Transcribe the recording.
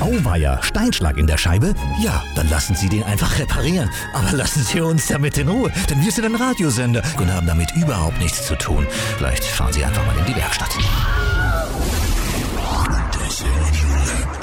Auweia, Steinschlag in der Scheibe? Ja, dann lassen Sie den einfach reparieren. Aber lassen Sie uns damit in Ruhe, denn wir sind ein Radiosender und haben damit überhaupt nichts zu tun. Vielleicht fahren Sie einfach mal in die Werkstatt.